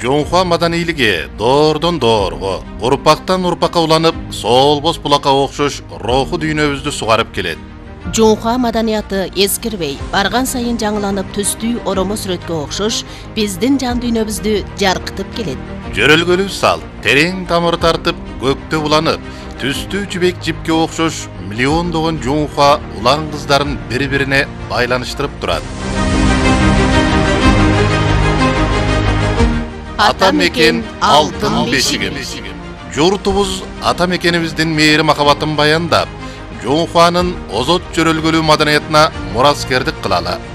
Жонхуа маданийлиги доордон доорго, урпактан урпакка уланып, солбос булакка окшош руху дүйнөбүздү сугарып келет. Жонхуа маданияты эскирбей, барган сайын жаңыланып түстүү оромо сүрөткө окшош биздин жан дүйнөбүздү жаркытып келет. Жөрөлгөлүү салт терең тамыр тартып, көктө уланып, түстүү жибек жипке окшош миллиондогон жонхуа улан кыздарын бири-бирине байланыштырып турат. Ата мекен алтын бешигimiz. Журтубуз ата мекенибиздин мээри махабатын баяндап, Жонхуанын озот жөрөлгөлүү маданиятына мураскердик кылалы.